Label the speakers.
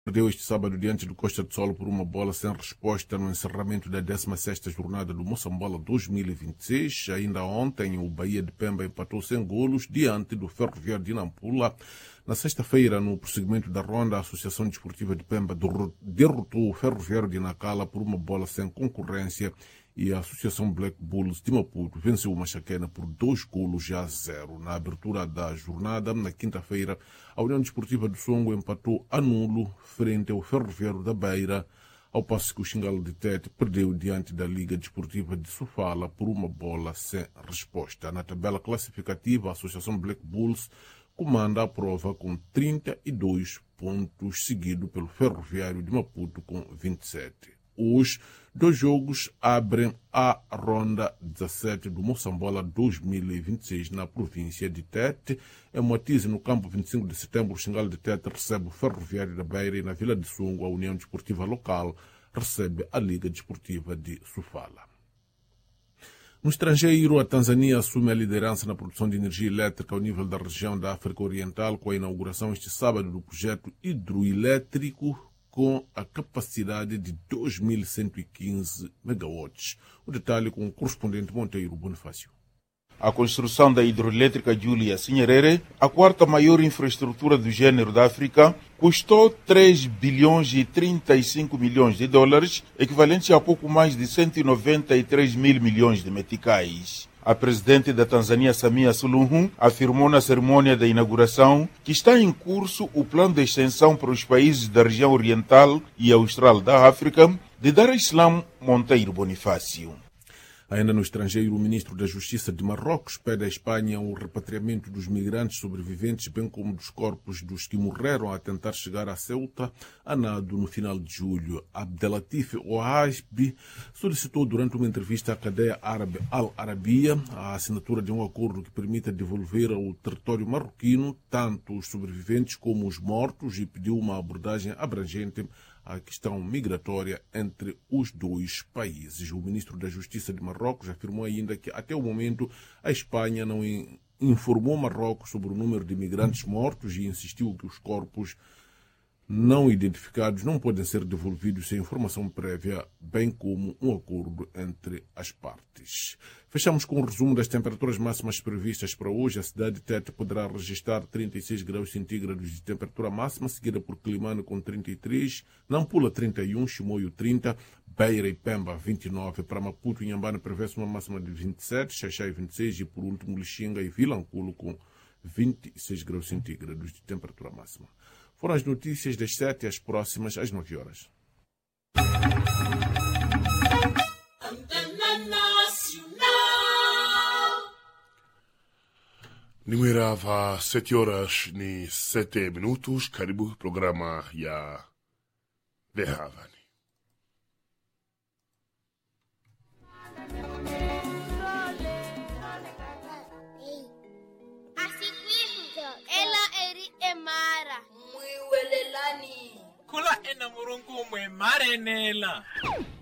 Speaker 1: Perdeu este sábado diante do Costa do Sol por uma bola sem resposta no encerramento da 16ª jornada do Moçambola 2026. Ainda ontem, o Bahia de Pemba empatou sem golos diante do Ferroviário de Nampula. Na sexta-feira, no prosseguimento da ronda, a Associação Desportiva de Pemba derrotou o Ferroviário de Nacala por uma bola sem concorrência e a Associação Black Bulls de Maputo venceu o Machaquena por 2-0. Na abertura da jornada, na quinta-feira, a União Desportiva do Songo empatou a nulo frente ao Ferroviário da Beira, ao passo que o Xingalo de Tete perdeu diante da Liga Desportiva de Sofala por uma bola sem resposta. Na tabela classificativa, a Associação Black Bulls comanda a prova com 32 pontos, seguido pelo Ferroviário de Maputo com 27. Os dois jogos abrem a ronda 17 do Moçambola 2026 na província de Tete. Em Moatize, no campo 25 de setembro, o Xingalo de Tete recebe o Ferroviário da Beira e na Vila de Songo, a União Desportiva Local recebe a Liga Desportiva de Sofala. No estrangeiro, a Tanzânia assume a liderança na produção de energia elétrica ao nível da região da África Oriental com a inauguração este sábado do projeto hidroelétrico com a capacidade de 2.115 megawatts. O detalhe com o correspondente Monteiro Bonifácio.
Speaker 2: A construção da hidroelétrica Julius Nyerere, a quarta maior infraestrutura do gênero da África, custou 3 bilhões e 35 milhões de dólares, equivalente a pouco mais de 193 mil milhões de meticais. A presidente da Tanzânia, Samia Suluhu, afirmou na cerimônia da inauguração que está em curso o plano de extensão para os países da região oriental e austral da África de Dar es Salaam. Monteiro Bonifácio.
Speaker 1: Ainda no estrangeiro, o ministro da Justiça de Marrocos pede à Espanha o repatriamento dos migrantes sobreviventes, bem como dos corpos dos que morreram a tentar chegar a Ceuta a nado no final de julho. Abdelatif Ouahbi solicitou durante uma entrevista à cadeia árabe Al Arabiya a assinatura de um acordo que permita devolver ao território marroquino tanto os sobreviventes como os mortos e pediu uma abordagem abrangente à questão migratória entre os dois países. O ministro da Justiça de Marrocos afirmou ainda que, até o momento, a Espanha não informou Marrocos sobre o número de migrantes mortos e insistiu que os corpos não identificados não podem ser devolvidos sem informação prévia, bem como um acordo entre as partes. Fechamos com o resumo das temperaturas máximas previstas para hoje. A cidade de Tete poderá registrar 36 graus centígrados de temperatura máxima, seguida por Quilimane com 33, Nampula 31, Chimoio 30, Beira e Pemba 29, para Maputo e Inhambane prevê-se uma máxima de 27, Xaixai 26 e por último Lixinga e Vilanculo com 26 graus centígrados de temperatura máxima. Foram as notícias das 7 às próximas às 9 horas.
Speaker 3: Nimerava 7 horas ni 7 minutos. Karibu programa ya Dehavani.
Speaker 4: Kula ena murungu mwe marenela.